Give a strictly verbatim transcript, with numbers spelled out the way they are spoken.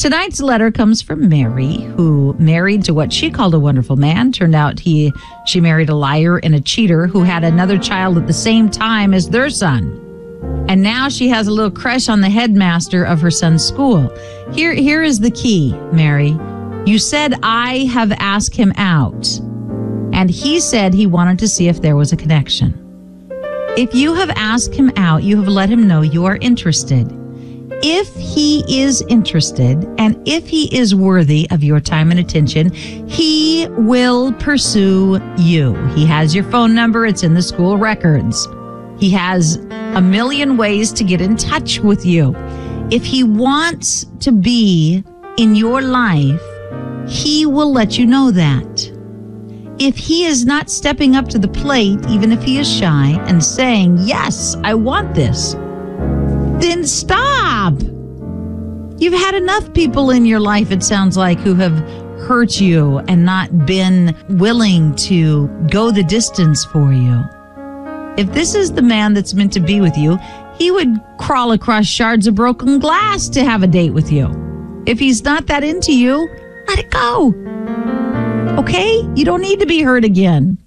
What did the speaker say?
Tonight's letter comes from Mary, who married to what she called a wonderful man. Turned out he she married a liar and a cheater who had another child at the same time as their son. And now she has a little crush on the headmaster of her son's school. Here, here is the key, Mary. You said I have asked him out, and he said he wanted to see if there was a connection. If you have asked him out, you have let him know you are interested. If he is interested, and if he is worthy of your time and attention, he will pursue you. He has your phone number. It's in the school records. He has a million ways to get in touch with you. If he wants to be in your life, he will let you know that. If he is not stepping up to the plate, even if he is shy, and saying, yes, I want this, then stop. You've had enough people in your life, it sounds like, who have hurt you and not been willing to go the distance for you. If this is the man that's meant to be with you, he would crawl across shards of broken glass to have a date with you. If he's not that into you, let it go. Okay? You don't need to be hurt again.